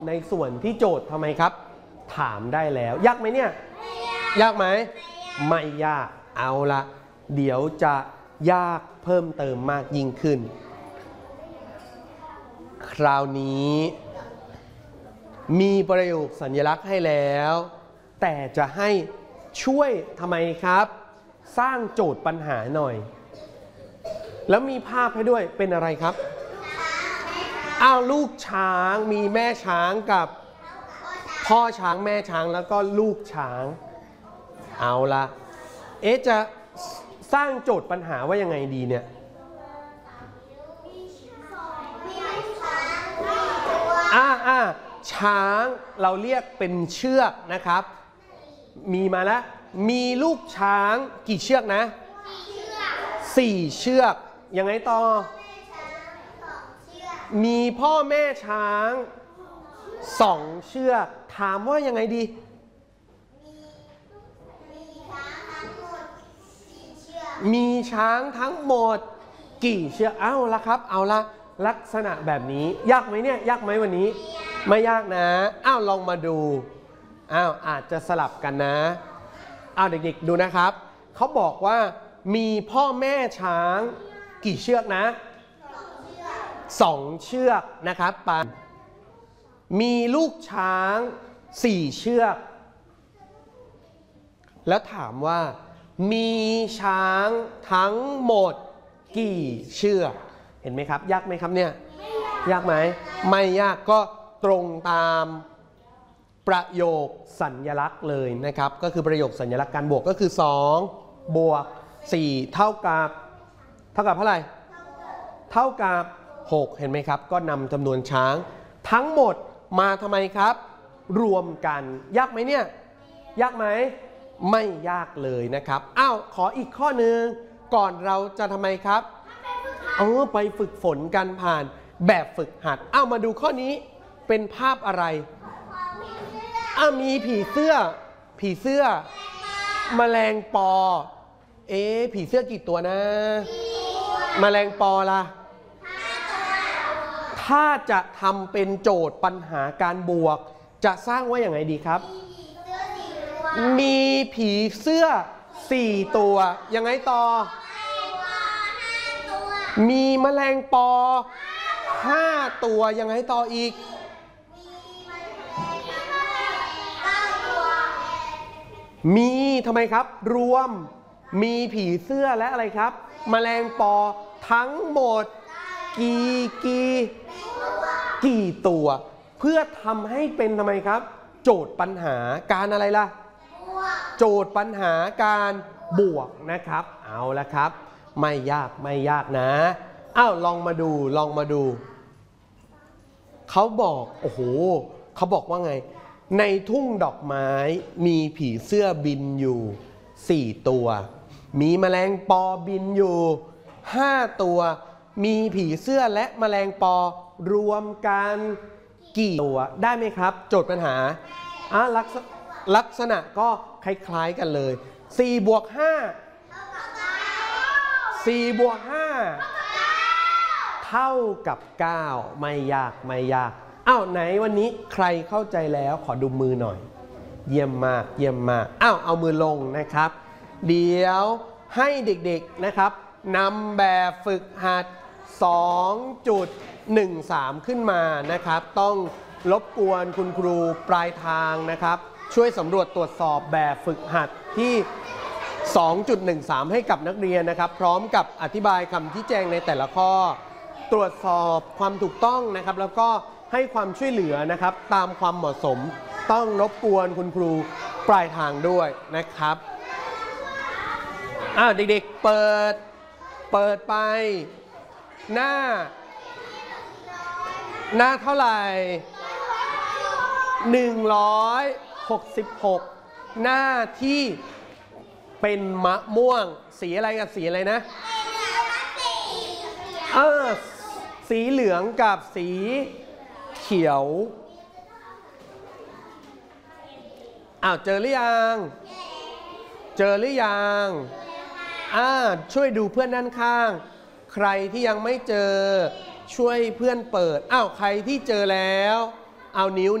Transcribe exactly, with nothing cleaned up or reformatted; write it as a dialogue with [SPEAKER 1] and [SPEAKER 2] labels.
[SPEAKER 1] ในส่วนที่โจทย์ทำไมครับถามได้แล้วยากไหมเนี่ยยากไหมไม่ยากเอาละเดี๋ยวจะยากเพิ่มเติมมากยิ่งขึ้นคราวนี้มีประโยคสัญลักษณ์ให้แล้วแต่จะให้ช่วยทำไมครับสร้างโจทย์ปัญหาหน่อยแล้วมีภาพให้ด้วยเป็นอะไรครับอ้าวลูกช้างมีแม่ช้างกับพ่อช้างแม่ช้างแล้วก็ลูกช้างเอาละเอ๊ะจะสร้างโจทย์ปัญหาว่ายังไงดีเนี่ยอ่าอ่าช้างเราเรียกเป็นเชือกนะครับมีมาแล้วมีลูกช้างกี่เชือกนะสี่เชือกยังไงต่อมีพ่อแม่ช้างสองเชือกถามว่ายังไงดีมีช้างทั้งหมดกี่เชือกเอ้าละครับเอาละลักษณะแบบนี้ยากไหมเนี่ยยากไหมวันนี้ไม่ยากนะอ้าวลองมาดูอ้าวอาจจะสลับกันนะอ้าวเด็กๆดูนะครับเขาบอกว่ามีพ่อแม่ช้างกี่เชือกนะสองเชือกนะครับปานมีลูกช้างสี่เชือกแล้วถามว่ามีช้างทั้งหมดกี่เชือกเห็นไหมครับยากไหมครับเนี่ยยากไหมไม่ยากก็ตรงตามประโยคสัญลักษณ์เลยนะครับก็คือประโยคสัญลักษณ์การบวกก็คือสองบวกสี่เท่ากับเท่ากับเท่าไหร่เท่ากับหกเห็นไหมครับก็นำจำนวนช้างทั้งหมดมาทำไมครับรวมกันยากไหมเนี่ยยากไหมไม่ยากเลยนะครับอ้าวขออีกข้อหนึ่งก่อนเราจะทำไมครับเออไปฝึกฝนกันผ่านแบบฝึกหัดอ้าวมาดูข้อนี้เป็นภาพอะไรอ้าวมีผีเสื้อผีเสื้อแมลงปอเอ๊ะผีเสื้อกี่ตัวนะแมลงปอล่ะถ้าจะทำเป็นโจทย์ปัญหาการบวกจะสร้างว่าอย่างไรดีครับมีผีเสื้อสี่ตัวยังไงต่อมีแมลงปอห้าตัวยังไงต่ออีกมีทำไมครับรวมมีผีเสื้อและอะไรครับแมลงปอทั้งหมดกี่กี่กี่ตัวเพื่อทำให้เป็นทำไมครับโจทย์ปัญหาการอะไรล่ะโจทย์ปัญหาการบวกนะครับเอาละครับไม่ยากไม่ยากนะอ้าวลองมาดูลองมาดูเขาบอกโอ้โหเขาบอกว่าไงในทุ่งดอกไม้มีผีเสื้อบินอยู่สี่ตัวมีแมลงปอบินอยู่ห้าตัวมีผีเสื้อและแมลงปอรวมกันกี่ตัวได้ไหมครับโจทย์ปัญหาอ่ะลักษณะลักษณะก็คล้ายๆกันเลยสี่บวกห้าสี่บวกห้าเท่ากับเก้าไม่ยากไม่ยากอ้าวไหนวันนี้ใครเข้าใจแล้วขอดูมือหน่อยเยี่ยมมากเยี่ยมมากอ้าวเอามือลงนะครับเดี๋ยวให้เด็กๆนะครับนำแบบฝึกหัด สองจุดหนึ่งสาม ขึ้นมานะครับต้องรบกวนคุณครูปลายทางนะครับช่วยสำรวจตรวจสอบแบบฝึกหัดที่ สองจุดหนึ่งสาม ให้กับนักเรียนนะครับพร้อมกับอธิบายคำชี้แจงในแต่ละข้อตรวจสอบความถูกต้องนะครับแล้วก็ให้ความช่วยเหลือนะครับตามความเหมาะสมต้องรบกวนคุณครูปลายทางด้วยนะครับอ้าวเด็กๆเปิดเปิดไปหน้าหน้าเท่าไหร่หนึ่งร้อยหกสิบหกหน้าที่เป็นมะม่วงสีอะไรกับสีอะไรนะเออสีเหลืองกับสีเขียวอ้าวเจอหรือยังเจอหรือยังอ่าช่วยดูเพื่อนด้านข้างใครที่ยังไม่เจอช่วยเพื่อนเปิดอ้าวใครที่เจอแล้วเอานิ้ว